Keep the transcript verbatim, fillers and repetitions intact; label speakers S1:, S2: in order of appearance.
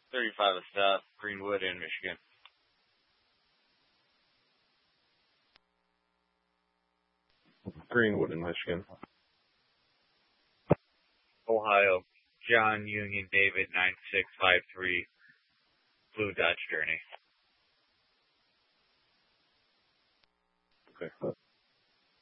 S1: thirty-five a stop, Greenwood in Michigan.
S2: Greenwood in Michigan.
S1: Ohio, John Union David nine six five three, Blue Dodge Journey.
S2: Okay.